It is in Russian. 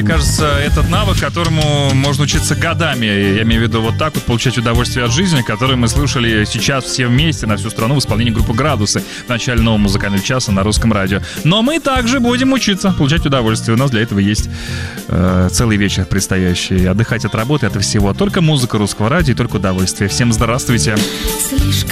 Мне кажется, этот навык, которому можно учиться годами. Я имею в виду вот так вот получать удовольствие от жизни, который мы слушали сейчас все вместе на всю страну в исполнении группы «Градусы» в начале нового музыкального часа на Русском радио. Но мы также будем учиться получать удовольствие. У нас для этого есть целый вечер предстоящий. Отдыхать от работы, от всего. Только музыка Русского радио и только удовольствие. Всем здравствуйте. Слишком